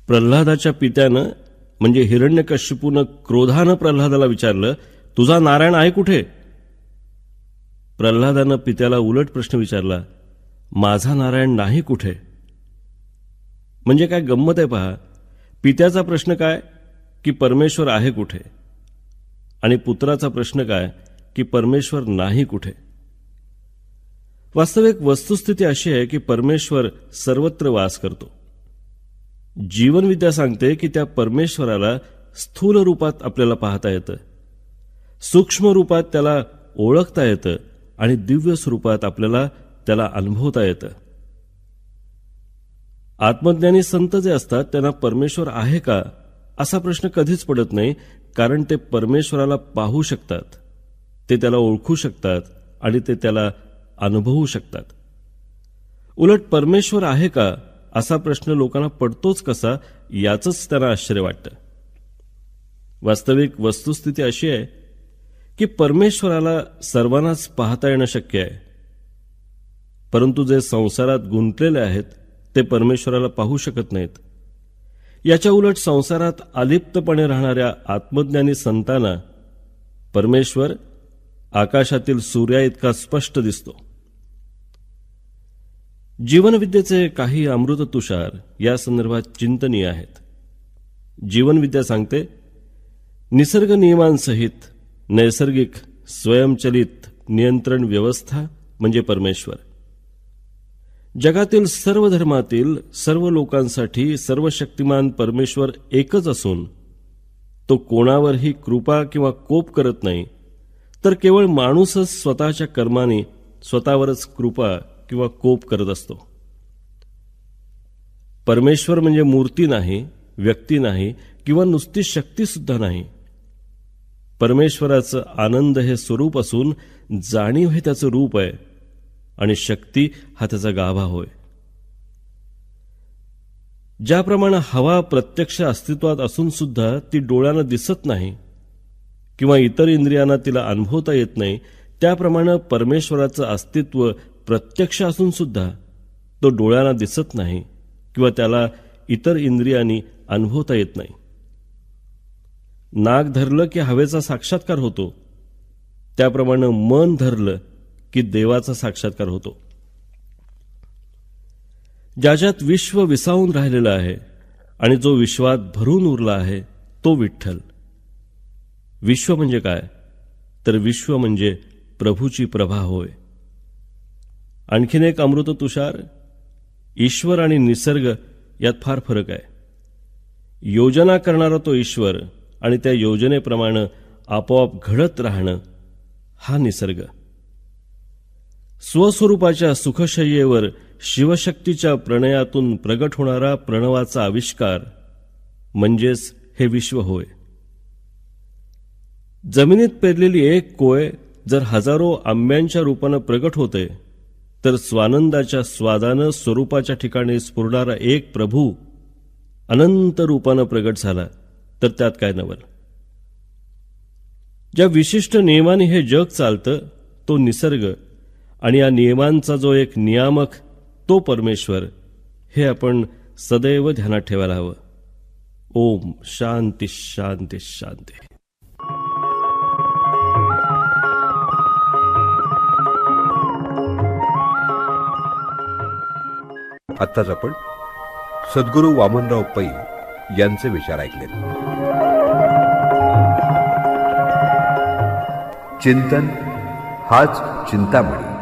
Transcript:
प्रल्हादाच्या पित्यानं म्हणजे हिरण्यकश्यपूनं क्रोधानं प्रल्हादाला विचारलं, तुझा नारायण आहे कुठे? प्रल्हादानं पित्याला उलट प्रश्न विचारला, माझा नारायण नाही कुठे? म्हणजे काय गंमत आहे पहा. पित्याचा प्रश्न काय की परमेश्वर आहे कुठे, आणि पुत्राचा प्रश्न काय की परमेश्वर नाही कुठे. वास्तविक वस्तुस्थिती अशी आहे की परमेश्वर सर्वत्र वास करतो. जीवनविद्या सांगते की त्या परमेश्वराला स्थूल रूपात आपल्याला पाहता येतं, सूक्ष्म रूपात त्याला ओळखता येतं, आणि दिव्य स्वरूपात आपल्याला त्याला अनुभवता येतं. आत्मज्ञानी संत जे असतात त्यांना परमेश्वर आहे का असा प्रश्न कधीच पडत नाही, कारण ते परमेश्वराला पाहू शकतात, ते त्याला ओळखू शकतात, आणि ते त्याला अनुभवू शकतात. उलट परमेश्वर आहे का असा प्रश्न लोकांना पडतोच कसा याचंच त्यांना आश्चर्य वाटतं. वास्तविक वस्तुस्थिती अशी आहे की परमेश्वराला सर्वांनाच पाहता येणं शक्य आहे, परंतु जे संसारात गुंतलेले आहेत ते परमेश्वराला पाहू शकत नाहीत. याच्या उलट संसारात अलिप्तपणे राहणाऱ्या आत्मज्ञानी संतांना परमेश्वर आकाशातील सूर्या इतका स्पष्ट दिसतो. जीवनविद्येचे काही अमृत तुषार या संदर्भात चिंतनीय आहेत. जीवनविद्या सांगते, निसर्ग नियमांसहित नैसर्गिक स्वयंचलित नियंत्रण व्यवस्था म्हणजे परमेश्वर. जगातील सर्व धर्मातील सर्व लोकांसाठी सर्वशक्तिमान परमेश्वर एकच असून तो कोणावरही कृपा किंवा कोप करत नाही, तर केवळ माणूसच स्वतःच्या कर्माने स्वतःवरच कृपा किंवा कोप करत असतो. परमेश्वर म्हणजे मूर्ती नाही, व्यक्ती नाही, किंवा नुसती शक्ती सुद्धा नाही. परमेश्वराचं आनंद हे स्वरूप असून जाणीव हे त्याचं रूप आहे, आणि शक्ती हा त्याचा गाभा होय. ज्याप्रमाणे हवा प्रत्यक्ष अस्तित्वात असून सुद्धा ती डोळ्यांना दिसत नाही किंवा इतर इंद्रियांना तिला अनुभवता येत नाही, त्याप्रमाणे परमेश्वराचं अस्तित्व प्रत्यक्ष असून सुद्धा तो डोळ्यांना दिसत नाही किंवा त्याला इतर इंद्रियांनी अनुभवता येत नाही. नाक धरलं की हवेचा साक्षात्कार होतो, त्याप्रमाणे मन धरलं की देवाचा साक्षात्कार होतो. ज्याच्यात विश्व विसावून राहिलेलं आहे आणि जो विश्वात भरून उरला आहे तो विठ्ठल. विश्व म्हणजे काय, तर विश्व म्हणजे प्रभूची प्रभा होय. आणखीन एक अमृत तुषार, ईश्वर आणि निसर्ग यात फार फरक आहे. योजना करणारा तो ईश्वर आणि त्या योजनेप्रमाणे आपोआप घडत राहणं हा निसर्ग. स्वस्वरूपाच्या सुखशय्येवर शिवशक्तीच्या प्रणयातून प्रगट होणारा प्रणवाचा आविष्कार म्हणजेच हे विश्व होय. जमिनीत पेरलेली एक कोय जर हजारो आंब्यांच्या रूपानं प्रगट होते, तर स्वानंदाच्या स्वादानं स्वरूपाच्या ठिकाणी स्फुरणारा एक प्रभू अनंत रूपानं प्रगट झाला, तर त्यात काय नवल. ज्या विशिष्ट नियमाने हे जग चालतं तो निसर्ग, आणि या नियमांचा जो एक नियामक तो परमेश्वर, हे आपण सदैव ध्यानात ठेवायला हवं. ओम शांती शांती शांती. आत्ताच आपण सद्गुरू वामनराव पै यांचे विचार ऐकले. चिंतन हाच चिंतामणी.